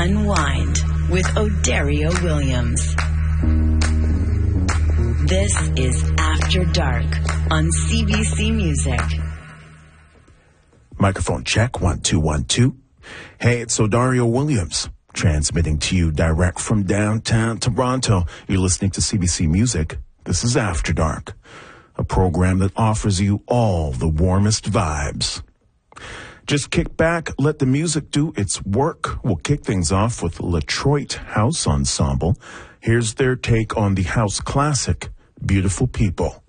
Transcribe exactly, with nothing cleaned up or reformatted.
Unwind with Odario Williams. This is After Dark on C B C Music. Microphone check, one, two, one, two. Hey, it's Odario Williams, transmitting to you direct from downtown Toronto. You're listening to C B C Music. This is After Dark, a program that offers you all the warmest vibes. Just kick back, let the music do its work. We'll kick things off with Latroit House Ensemble. Here's their take on the house classic, Beautiful People.